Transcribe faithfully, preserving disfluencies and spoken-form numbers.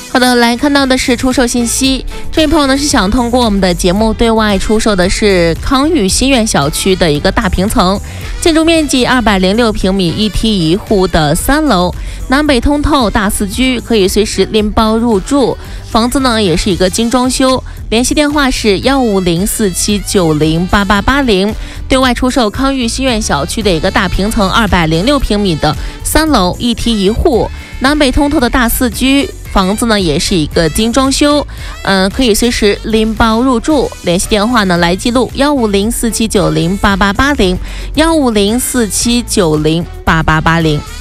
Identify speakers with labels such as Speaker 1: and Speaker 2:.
Speaker 1: 好的，来看到的是出售信息。这位朋友呢是想通过我们的节目对外出售的是康裕新苑小区的一个大平层，建筑面积二百零六平米，一梯一户的三楼，南北通透，大四居，可以随时拎包入住。房子呢也是一个精装修，联系电话是幺五零四七九零八八八零。对外出售康裕新苑小区的一个大平层二百零六平米的三楼，一梯一户，南北通透的大四居。房子呢也是一个精装修，嗯、呃，可以随时拎包入住。联系电话呢来记录幺五零四七九零八八八零，幺五零四七九零八八八零。